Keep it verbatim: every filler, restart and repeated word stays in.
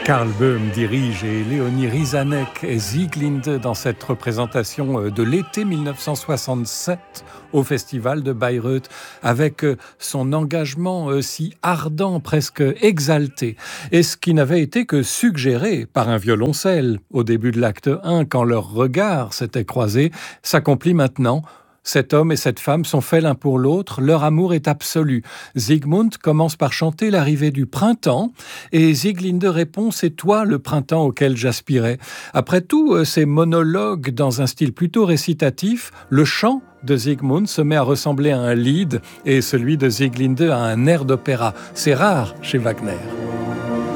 Karl Böhm dirige et Léonie Rizanek est Sieglinde dans cette représentation de l'été mille neuf cent soixante-sept au Festival de Bayreuth, avec son engagement si ardent, presque exalté, et ce qui n'avait été que suggéré par un violoncelle au début de l'acte un, quand leurs regards s'étaient croisés, s'accomplit maintenant. Cet homme et cette femme sont faits l'un pour l'autre, leur amour est absolu. Siegmund commence par chanter l'arrivée du printemps et Sieglinde répond « C'est toi le printemps auquel j'aspirais ». Après tout, ces monologues dans un style plutôt récitatif, le chant de Siegmund se met à ressembler à un lied et celui de Sieglinde à un air d'opéra. C'est rare chez Wagner.